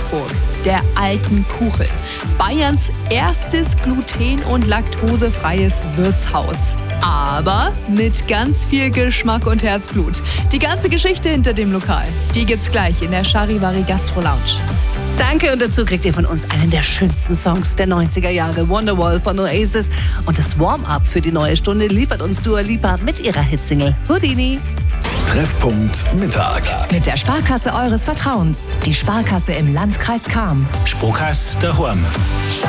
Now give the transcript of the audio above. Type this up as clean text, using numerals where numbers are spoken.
Würzburg, der Alten Kuchel. Bayerns erstes gluten- und laktosefreies Wirtshaus. Aber mit ganz viel Geschmack und Herzblut. Die ganze Geschichte hinter dem Lokal, die gibt's gleich in der Charivari Gastro Lounge. Danke, und dazu kriegt ihr von uns einen der schönsten Songs der 90er Jahre, Wonderwall von Oasis. Und das Warm-up für die neue Stunde liefert uns Dua Lipa mit ihrer Hitsingle Houdini. Treffpunkt Mittag. Mit der Sparkasse eures Vertrauens. Die Sparkasse im Landkreis Cham. Sparkasse daheim.